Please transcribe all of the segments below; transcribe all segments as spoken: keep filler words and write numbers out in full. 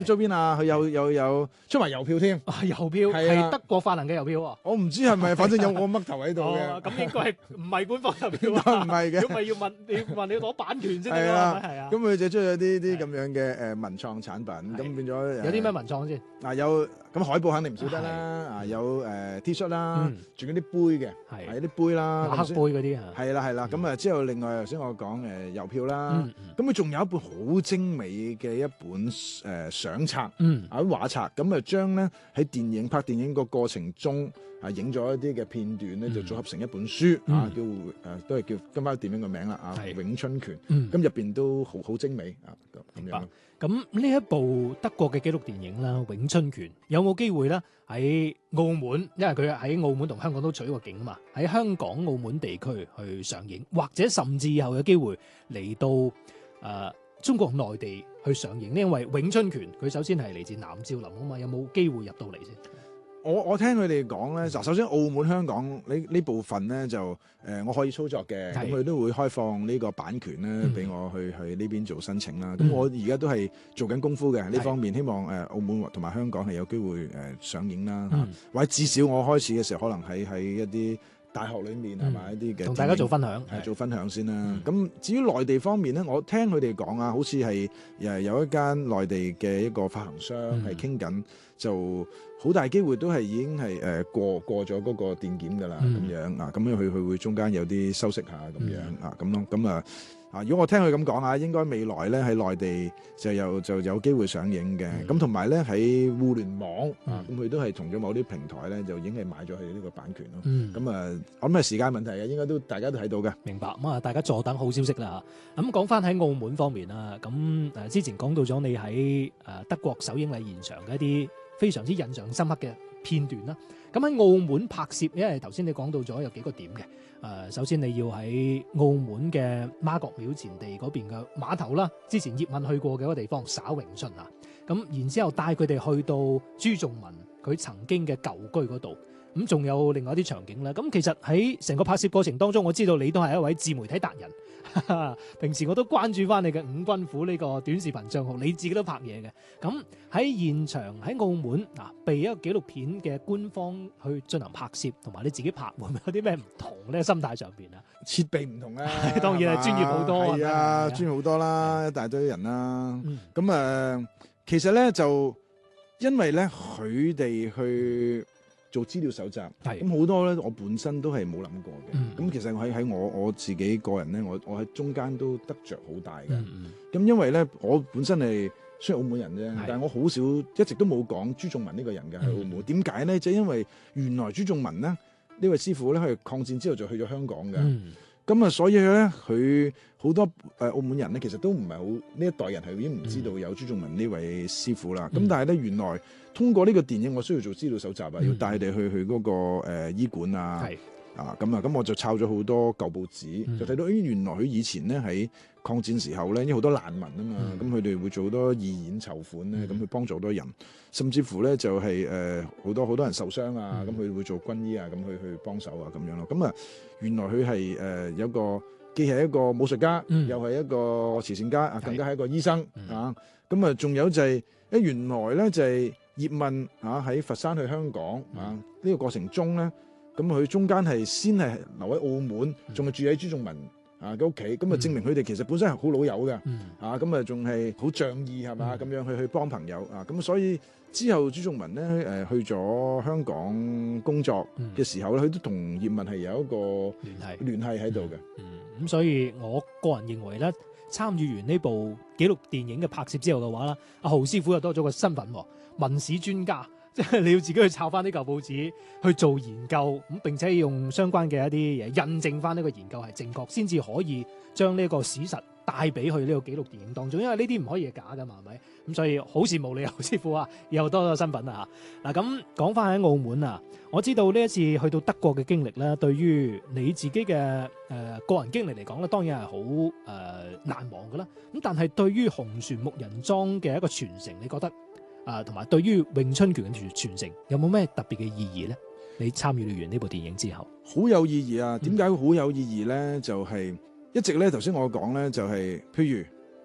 周邊啊，佢有有有出埋郵票添。 啊，郵票係啊係德國發行嘅郵票喎。 我唔知係咪，反正有我嘜頭喺度哦， 嘅。 咁應該係唔係官方郵票應該啊？ 唔係嘅如果唔係要問你問你攞版權先得㗎係啊嘛，係啊。 咁佢就出咗啲啲咁樣嘅誒文創產品，咁變咗有啲咩文創先？ 啊有咁海報肯定唔少得啦， 係啊有誒 T 恤啦嗯， 仲有啲杯嘅， 係係有啲杯啦， 黑杯嗰啲啊。 係啦係啦，咁啊之後另外頭先我講誒郵票啦嗯，嗯咁佢仲有一本好精美嘅一本誒相冊。 嗯啊啲畫冊，咁啊將咧喺電影拍電影個過程中啊影咗一啲嘅片段咧， 嗯就組合成一本書、 嗯啊，叫誒、呃、都係叫跟翻電影個名啦啊， 係詠春拳， 嗯。 咁入邊都好好精美啊咁咁明白樣咯。 咁呢一部德國嘅紀錄電影啦，《詠春拳》有冇機會咧喺澳門？因為佢喺澳門同香港都取過景啊嘛，喺香港、澳門地區去上映，或者甚至以後有機會嚟到誒、呃、中國內地去上映呢？因為《詠春拳》佢首先係嚟自南少林啊嘛，有冇機會入到嚟先？ 我我聽佢哋講咧，嗱首先澳門、香港呢呢部分咧就誒、呃、我可以操作嘅，咁係佢都會開放呢個版權咧嗯俾我去去呢邊做申請啦。咁、 嗯我而家都係做緊功夫嘅呢係方面，希望誒、呃、澳門同埋香港係有機會誒、呃、上映啦、 嗯或者至少我開始嘅時候，可能喺喺一啲大學裏面係嗯咪一啲嘅同大家做分享， 係做分享先啦嗯。 咁、至於內地方面咧，我聽佢哋講啊，好似係誒有一間內地嘅一個發行商嗯係傾緊，就好大機會都係已經係誒、呃、過過咗嗰個電檢㗎啦，咁、 嗯樣啊，咁樣佢佢會中間有啲修飾下咁樣、 嗯啊，咁咯，咁啊。啊！如果我聽佢咁講啊，應該未來咧喺內地就有就有機會上映嘅。咁同埋咧喺互聯網啊，咁佢都係同咗某啲平台咧就已經係買咗佢呢個版權咯。 嗯咁啊，我諗係時間問題嘅，應該都大家都睇到嘅。 明白咁啊！大家坐等好消息啦嚇。咁講翻喺澳門方面啦，咁誒之前講到咗你喺誒德國首映禮現場嘅一啲非常之印象深刻嘅片段啦。咁喺澳門拍攝，因為頭先你講到咗有幾個點嘅。誒，首先你要喺澳門嘅媽閣廟前地嗰邊嘅碼頭啦，之前葉問去過嘅一個地方耍詠春啊。咁然之後帶佢哋去到朱仲文佢曾經嘅舊居嗰度。咁仲有另外一啲場景啦。咁其實喺成個拍攝過程當中，我知道你都係一位自媒體達人。平時我都關注翻你嘅五軍虎呢個短視頻帳號，你自己都拍嘢嘅。咁喺現場喺澳門嗱，被一個紀錄片嘅官方去進行拍攝，同埋你自己拍，會唔會有啲咩唔同咧？心態上邊啊？ 設備唔同啦， 當然係係嘛專業好多係係咪啊，專業好多啦，一大堆人啦。 嗯咁誒、呃其實咧就因為咧佢哋去做資料搜集， 係咁好多咧，我本身都係冇諗過嘅。咁、 嗯其實我喺喺我我自己個人咧，我我喺中間都得着好大嘅。咁、 嗯嗯因為咧，我本身係雖然澳門人啫係， 但係我好少一直都冇講朱仲文呢個人嘅喺澳門。點解咧？就因為原來朱仲文咧呢位師傅咧，佢抗戰之後就去咗香港嘅。 嗯咁啊，所以咧，佢好多誒、呃、澳門人咧，其實都唔係好呢一代人係已經唔知道有朱仲文呢位師傅啦。咁、 嗯但係咧，原來通過呢個電影，我需要做資料搜集啊， 嗯要帶佢哋去去嗰、個誒、呃、醫館啊。 係啊，咁啊，咁我就抄咗好多舊報紙， 嗯就睇到，咦，原來佢以前咧喺抗戰時候咧，因為好多難民啊嘛， 嗯咁佢哋會做好多義演籌款咧， 嗯咁去幫助好多人，甚至乎咧就係誒好多好多人受傷啊，咁嗯佢會做軍醫啊，咁去去幫手啊，咁樣咯。咁啊，原來佢係誒有一個既係一個武術家， 嗯又係一個慈善家，啊， 係更加係一個醫生嗯啊。咁啊，仲有就係誒原來咧就係葉問啊喺佛山去香港啊嗯呢個過程中咧。咁佢中間係先係留喺澳門， 嗯仲係住喺朱仲文啊嘅屋企，咁啊嗯證明佢哋其實本身係好老友嘅， 嗯啊咁啊仲係好仗義係嘛， 嗯咁樣去去幫朋友啊，咁所以之後朱仲文咧誒去咗香港工作嘅時候咧，佢都同葉問係有一個聯繫。 聯繫喺度嘅。 嗯，咁所以我個人認為咧，參與完呢部紀錄電影嘅拍攝之後嘅話啦，阿豪師傅又多咗個身份喎，文史專家，即係你要自己去抄翻啲舊報紙去做研究，咁並且用相關嘅一啲嘢印證翻呢個研究係正確，先至可以將呢個史實帶俾去呢個紀錄電影當中，因為呢啲唔可以係假㗎嘛，係咪？咁所以好羨慕你，豪師傅啊，又多咗身份啦嚇。嗱咁講翻喺澳門啊，我知道呢一次去到德國嘅經歷咧，對於你自己嘅誒、呃、個人經歷嚟講咧，當然係好誒難忘㗎啦。咁但係對於紅船木人樁嘅一個傳承，你覺得啊同埋對於詠春拳嘅傳傳承有冇咩特別嘅意義咧？你參與完呢部電影之後， 好有意義啊！點解會好有意義咧？就係、一直咧頭先我講咧，就係、譬如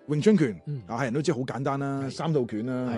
詠春拳嗯啊，係人都知好簡單啦， 係三套拳啦，